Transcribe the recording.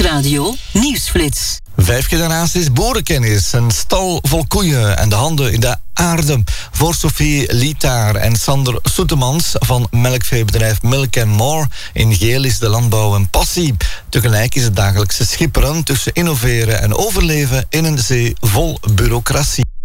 Nieuwsradio Nieuwsflits. 5 keer daarnaast is boerenkennis, een stal vol koeien en de handen in de aarde. Voor Sophie Lietaar en Sander Soetemans van melkveebedrijf Milk & More. In Geel is de landbouw een passie. Tegelijk is het dagelijkse schipperen tussen innoveren en overleven in een zee vol bureaucratie.